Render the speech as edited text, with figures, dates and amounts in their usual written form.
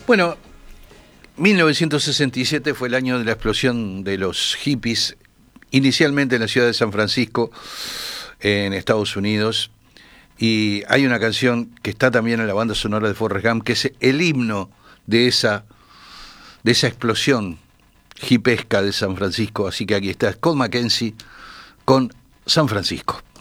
Bueno, 1967 fue el año de la explosión de los hippies, inicialmente en la ciudad de San Francisco, en Estados Unidos, y hay una canción que está también en la banda sonora de Forrest Gump, que es el himno de esa explosión hipesca de San Francisco. Así que aquí está Scott McKenzie con San Francisco.